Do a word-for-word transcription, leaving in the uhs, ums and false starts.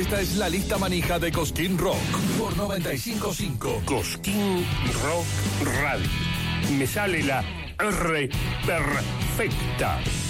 Esta es la lista manija de Cosquín Rock por noventa y cinco punto cinco. Cosquín Rock Radio. Me sale la R perfecta.